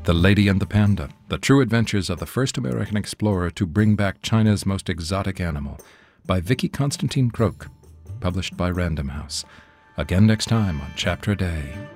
The Lady and the Panda, The True Adventures of the First American Explorer to Bring Back China's Most Exotic Animal, by Vicky Constantine Croak, published by Random House. Again next time on Chapter a Day.